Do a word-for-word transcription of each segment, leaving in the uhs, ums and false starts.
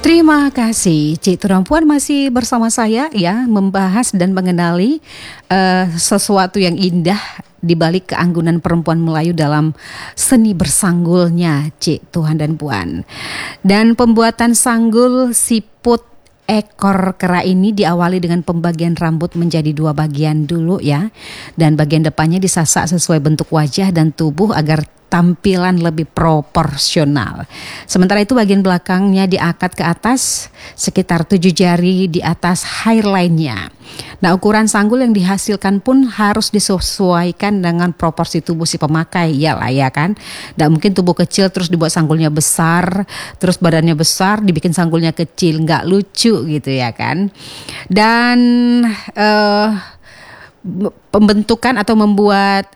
Terima kasih, Cik Tuan Puan masih bersama saya ya, membahas dan mengenali uh, sesuatu yang indah di balik keanggunan perempuan Melayu dalam seni bersanggulnya, Cik Tuhan dan Puan. Dan pembuatan sanggul siput ekor kera ini diawali dengan pembagian rambut menjadi dua bagian dulu ya. Dan bagian depannya disasak sesuai bentuk wajah dan tubuh agar tampilan lebih proporsional. Sementara itu bagian belakangnya diangkat ke atas sekitar tujuh jari di atas hairline-nya. Nah, ukuran sanggul yang dihasilkan pun harus disesuaikan dengan proporsi tubuh si pemakai, ya lah ya kan. Nggak mungkin tubuh kecil terus dibuat sanggulnya besar, terus badannya besar dibikin sanggulnya kecil, nggak lucu gitu ya kan. Dan uh, pembentukan atau membuat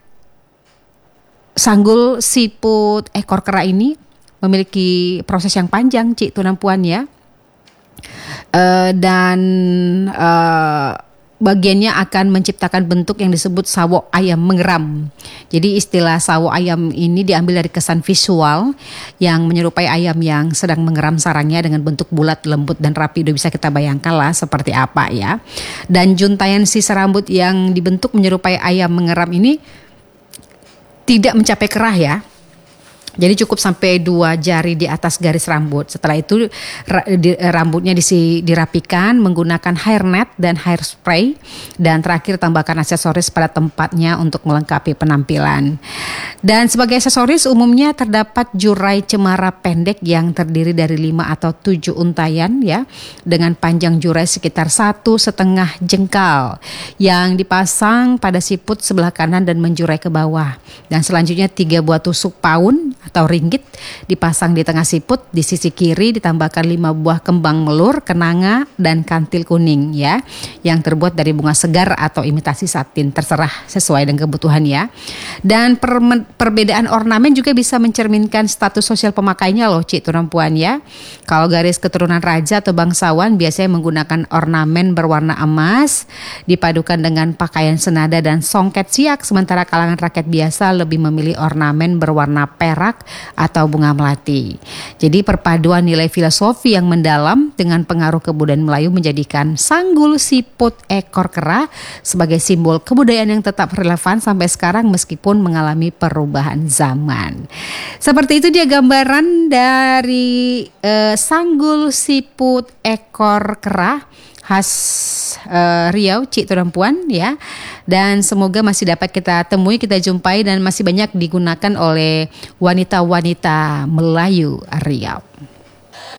sanggul siput ekor kera ini memiliki proses yang panjang, Cik Tuan Puan ya. Uh, dan uh, bagiannya akan menciptakan bentuk yang disebut sawo ayam mengeram. Jadi istilah sawo ayam ini diambil dari kesan visual yang menyerupai ayam yang sedang mengeram sarangnya dengan bentuk bulat, lembut dan rapi. Udah bisa kita bayangkan lah seperti apa ya. Dan juntayan sisa rambut yang dibentuk menyerupai ayam mengeram ini tidak mencapai kerah ya. Jadi cukup sampai dua jari di atas garis rambut. Setelah itu rambutnya disi, dirapikan menggunakan hairnet dan hairspray. Dan terakhir tambahkan aksesoris pada tempatnya untuk melengkapi penampilan. Dan sebagai aksesoris umumnya terdapat jurai cemara pendek yang terdiri dari lima atau tujuh untayan ya. Dengan panjang jurai sekitar satu setengah jengkal. Yang dipasang pada siput sebelah kanan dan menjurai ke bawah. Dan selanjutnya tiga buah tusuk paun atau ringgit dipasang di tengah siput, di sisi kiri ditambahkan lima buah kembang melur, kenanga dan kantil kuning ya, yang terbuat dari bunga segar atau imitasi satin, terserah sesuai dengan kebutuhan ya. Dan per, perbedaan ornamen juga bisa mencerminkan status sosial pemakainya loh, Cik Tuan Puan ya. Kalau garis keturunan raja atau bangsawan biasanya menggunakan ornamen berwarna emas dipadukan dengan pakaian senada dan songket siak, sementara kalangan rakyat biasa lebih memilih ornamen berwarna perak atau bunga melati. Jadi perpaduan nilai filosofi yang mendalam dengan pengaruh kebudayaan Melayu menjadikan sanggul siput ekor kera sebagai simbol kebudayaan yang tetap relevan sampai sekarang meskipun mengalami perubahan zaman. Seperti itu dia gambaran dari eh, sanggul siput ekor kera khas uh, Riau, Cik Tuan Puan ya. Dan semoga masih dapat kita temui, kita jumpai dan masih banyak digunakan oleh wanita-wanita Melayu Riau.